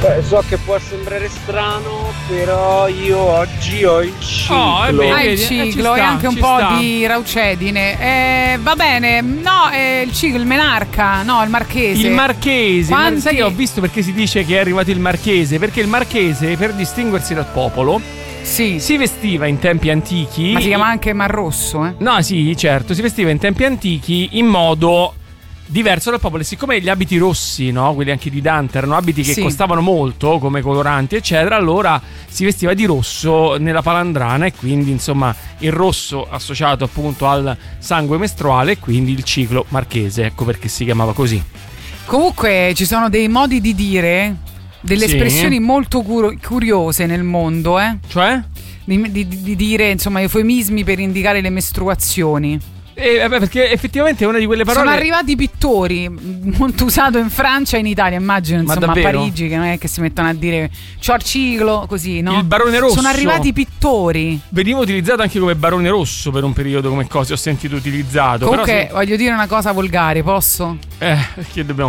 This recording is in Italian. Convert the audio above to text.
So che può sembrare strano, però io oggi ho il ciclo. Il ciclo e anche un po' di raucedine. Va bene, no, il ciclo, il menarca, no, il marchese. Il marchese, Quanti... sai che ho visto perché si dice che è arrivato il marchese? Perché il marchese, per distinguersi dal popolo, si vestiva in tempi antichi. Ma si chiama anche Marrosso, eh? No, sì, certo, si vestiva in tempi antichi in modo diverso dal popolo. E siccome gli abiti rossi, no, quelli anche di Dante, erano abiti che costavano molto come coloranti eccetera, allora si vestiva di rosso nella palandrana, e quindi insomma il rosso associato appunto al sangue mestruale, e quindi il ciclo marchese, ecco perché si chiamava così. Comunque ci sono dei modi di dire, delle espressioni molto curiose nel mondo, cioè di dire insomma eufemismi per indicare le mestruazioni. Perché effettivamente è una di quelle parole. Sono arrivati i pittori, molto usato in Francia e in Italia, immagino, insomma, a Parigi, che non è che si mettono a dire c'ho il ciclo, così, no? Il barone rosso. Sono arrivati i pittori. Veniva utilizzato anche come barone rosso per un periodo, come cosa ho sentito utilizzato. Comunque però voglio dire una cosa volgare, posso? Che dobbiamo